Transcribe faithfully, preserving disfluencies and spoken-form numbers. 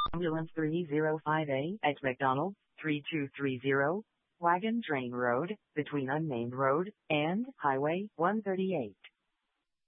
Ambulance three oh five A at McDonald, three two three zero, Wagon Train Road, between Unnamed Road and Highway one thirty-eight.